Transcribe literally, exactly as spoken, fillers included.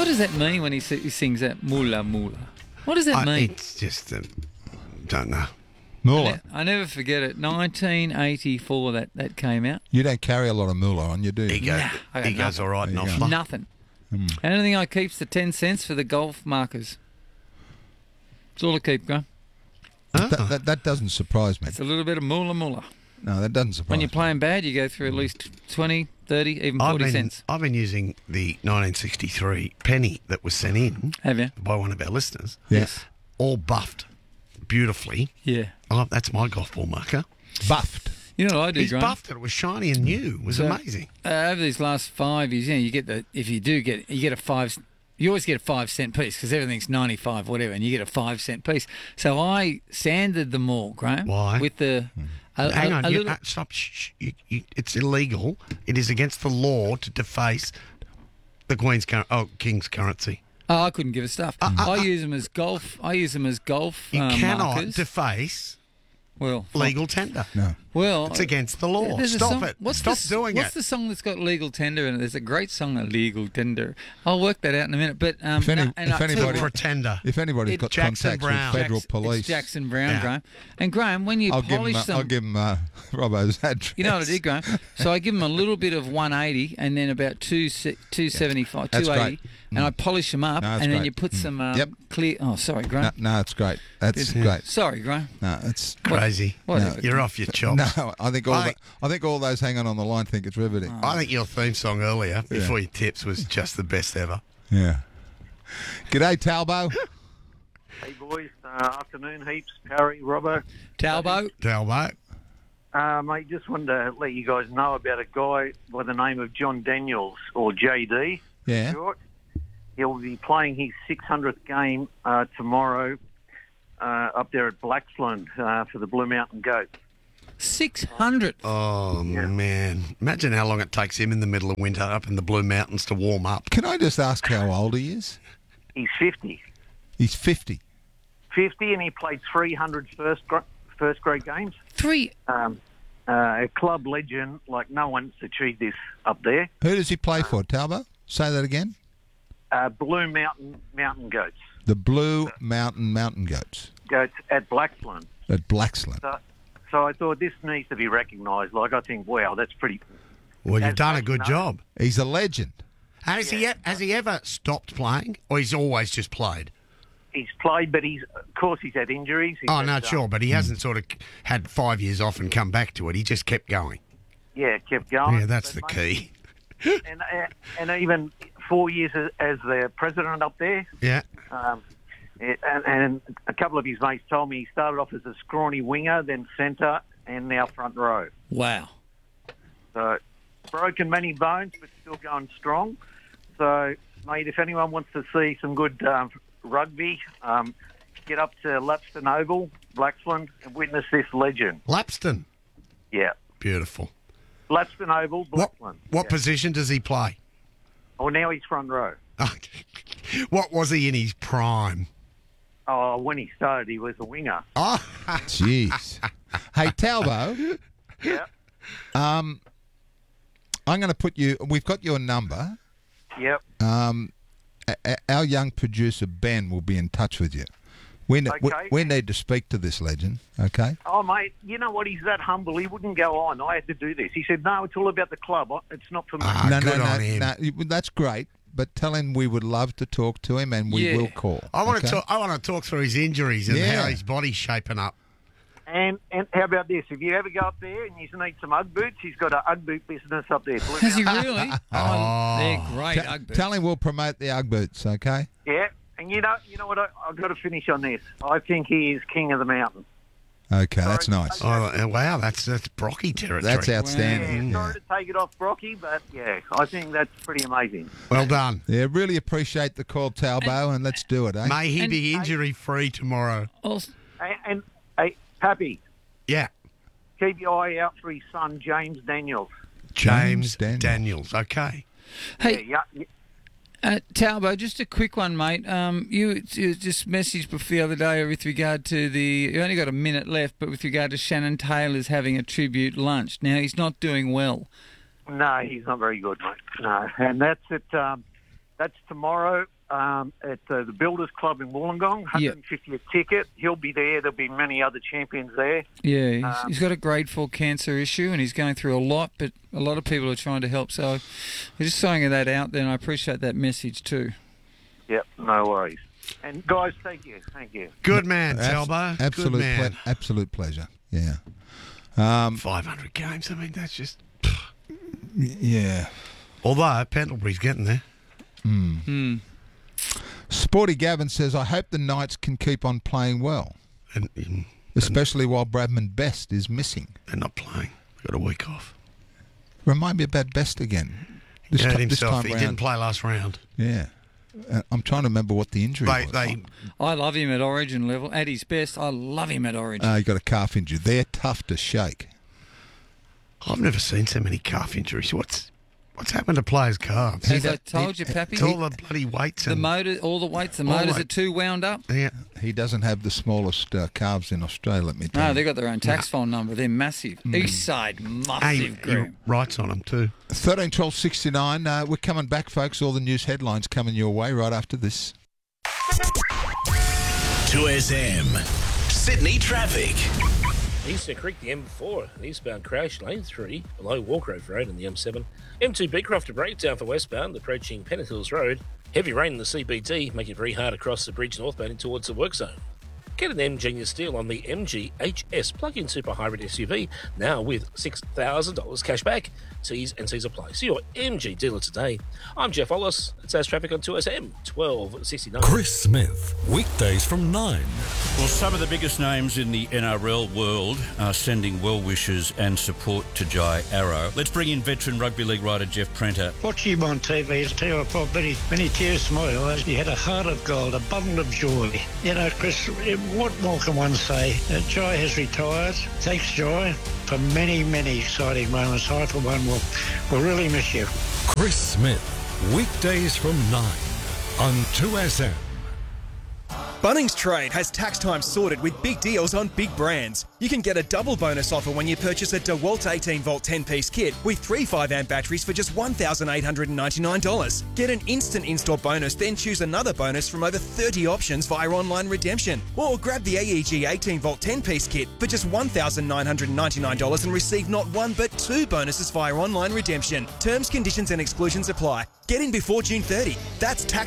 What does that mean when he, si- he sings that moolah moolah? What does that I, mean? it's just, um, don't know. Moolah. I never forget it. nineteen eighty-four that, that came out. You don't carry a lot of moolah on you, do you? He, go, Nah, I got he goes nothing. all right, There you Knopfler. Nothing. And anything I keep's the ten cents for the golf markers. That's all I keep, Graham. Ah. That, that, that doesn't surprise me. It's a little bit of moolah moolah. No, that doesn't surprise When you're me. playing bad, you go through at least twenty, thirty, even I've forty been, cents. I've been using the nineteen sixty-three penny that was sent in Have you? by one of our listeners, Yes. all buffed beautifully. Yeah. Oh, that's my golf ball marker. Buffed. You know what I do, He's Graham? buffed it. It was shiny and new. It was So- amazing. Uh, over these last five years, you know, you get the if you do get you get a five, you always get a five cent piece because everything's ninety five, whatever, and you get a five cent piece. So I sanded them all, Graham. Why? With the a, Hang a- on, a you, little- uh, stop. Shh, shh. You, you, it's illegal. It is against the law to deface the Queen's cur- oh King's currency. oh, I couldn't give a stuff. I use them as golf. I use them as golf You uh, cannot markers. deface well, legal tender. No. well, It's against the law. there's a Stop song- it. What's Stop the, doing what's it. the song that's got legal tender in it? There's a great song, a legal tender. I'll work that out in a minute. But um, If any- no, and if I tell you anybody- what, Pretender. If anybody's It- got Jackson contacts Brown. with federal Jacks- police, it's Jackson Brown, Yeah. Graham. And Graham, when you I'll give him, polish uh, them, I'll give him uh, Robbo's address. you know what I did, Graham? So I give them a little bit of one eighty and then about two two seventy five, That's two eighty, great. and I polish them up, No, and that's then great. you put Mm. some um, Yep. clear. Oh, sorry, Graham. No, no, it's great. That's great. Sorry, Graham. No, it's Crazy. What? No. You're off your chops. no. I think all I- that, I think all those hanging on the line think it's riveting. I think your theme song earlier, before your tips, was just the best ever. Yeah. G'day, Talbo. Hey boys, uh, afternoon heaps, Parry, Robbo. Talbot. Talbot. Uh, mate, just wanted to let you guys know about a guy by the name of John Daniels, or J D. Yeah. Short. He'll be playing his six hundredth game uh, tomorrow uh, up there at Blaxland uh, for the Blue Mountain Goats. Six hundred. Oh, man. Imagine how long it takes him in the middle of winter up in the Blue Mountains to warm up. Can I just ask how old he is? He's fifty. He's fifty. fifty, and he played three hundred first, gr- first grade games. Three. Um, uh, a club legend, like no one's achieved this up there. Who does he play for, Talbo? Say that again. Uh, Blue Mountain Mountain Goats. The Blue Mountain Mountain Goats Goats at Blaxland. at Blaxland. So, so I thought this needs to be recognised. Like, I think, wow, that's pretty... Well, you've That's done a right, good no. job. He's a legend. Has, he, e- has he ever stopped playing, or he's always just played? He's played, but he's, of course, he's had injuries. He's Oh, had, no, um, sure, but he hasn't sort of had five years off and come back to it. He just kept going. Yeah, kept going. Yeah, that's the But, key. mate, And, uh, and even four years as, as the president up there. Yeah. Um, it- and, and a couple of his mates told me he started off as a scrawny winger, then centre, and now front row. Wow. So broken many bones, but still going strong. So, mate, if anyone wants to see some good um, rugby, um, get up to Lapston Oval, Blaxland, and witness this legend. Lapston. Yeah, Beautiful. Lapston Oval, What, Blaxland. what yeah. position does he play? Oh, now he's front row. What was he in his prime? Oh, when he started, he was a winger. Oh, Jeez. Hey, Talbo, Yeah, um, I'm going to put you. We've got your number. yep. Um, a- a- our young producer Ben will be in touch with you. We, ne- we, Okay. we need to speak to this legend. Okay. Oh, mate, you know what? He's that humble. He wouldn't go on. I had to do this. He said, no, it's all about the club. It's not for me. Ah, no, good no, on no, him. no. you- That's great. But tell him we would love to talk to him, and we Yeah. will call. I want okay? to talk. I want to talk through his injuries and Yeah. how his body's shaping up. And and how about this? If you ever go up there and you need some Ugg boots, he's got a Ugg boot business up there. Blue Has he Mountain. really? Oh, they're great. T- Ugg boots. tell him we'll promote the Ugg boots. Okay. Yeah, and you know, you know what? I, I've got to finish on this. I think he is king of the mountain. Okay, that's nice. Oh, wow, that's that's Brocky territory. That's outstanding. Yeah, Yeah. sorry to take it off Brocky, but yeah, I think that's pretty amazing. Well done. Yeah, really appreciate the call, Talbo, and let's do it, eh? May he And- be injury free tomorrow. Also, And, and hey, Pappy, Yeah. keep your eye out for his son James Daniels. James, James Daniels. Daniels. Okay. hey, Yeah, yeah, Uh, Talbo, just a quick one, mate. Um, you, you just messaged before the other day with regard to the. You only got a minute left, but with regard to Shannon Taylor's having a tribute lunch. Now he's not doing well. no, he's not very good, mate. No, and that's at um, that's tomorrow um, at uh, the Builders Club in Wollongong, one hundred fiftieth ticket. He'll be there. There'll be many other champions there. Yeah, he's, Um, he's got a grade four cancer issue and he's going through a lot, but a lot of people are trying to help. So you're just throwing that out there, and I appreciate that message too. Yep, no worries. And guys, thank you, thank you. Good man, Abs- Talbo. Absolute, Good man. ple- absolute pleasure. Yeah. Um, five hundred games. I mean, that's just. yeah. Although Pendlebury's getting there. Hmm. Sporty Gavin says, I hope the Knights can keep on playing well, And, and especially while Bradman Best is missing. they're not playing. They've got a week off. Remind me about Best again. He This hurt ti- this himself. time He round. didn't play last round. Yeah. Uh, I'm trying to remember what the injury They, was. they, I love him at Origin level. At his best, I love him at Origin. Uh, he got a calf injury. They're tough to shake. I've never seen so many calf injuries. What's what's happened to players' calves? As I told you, Pappy, It's all the bloody weights the and motor, all the weights, the All motors right. are too wound up. yeah. He doesn't have the smallest uh, calves in Australia, let me tell No, you. they've got their own tax file number. They're massive. East side, Hey, massive he group. writes on them too. thirteen twelve sixty-nine. Uh, we're coming back, folks. All the news headlines coming your way right after this. two S M. Sydney traffic. Eastern Creek, the M four, an eastbound crash, lane three, below Walgrove Road and the M seven. M two Beecroft a breakdown for westbound, approaching Pennant Hills Road. Heavy rain in the C B D, making it very hard across the bridge northbound in towards the work zone. Get an Ingenious deal on the M G H S plug-in super hybrid S U V, now with six thousand dollars cash back. T's and C's apply. See your M G dealer today. I'm Jeff Ollis. It's As Traffic on two S M, twelve sixty-nine. Chris Smith, weekdays from nine. Well, some of the biggest names in the N R L world are sending well wishes and support to Jai Arrow. Let's bring in veteran rugby league writer Jeff Prenter. Watching him on T V has tell you, brought many, many tears to my eyes. He had a heart of gold, a bundle of joy. You know, Chris, what more can one say? Uh, Jai has retired. Thanks, Jai, for many, many exciting moments. I, for one, will, will really miss you. Chris Smith, weekdays from nine on two S M. Bunnings Trade has tax time sorted with big deals on big brands. You can get a double bonus offer when you purchase a DeWalt eighteen volt ten piece kit with three five amp batteries for just one thousand eight hundred ninety-nine dollars. Get an instant install bonus, then choose another bonus from over thirty options via online redemption. Or grab the A E G eighteen volt ten piece kit for just one thousand nine hundred ninety-nine dollars and receive not one but two bonuses via online redemption. Terms, conditions and exclusions apply. Get in before June thirtieth. That's tax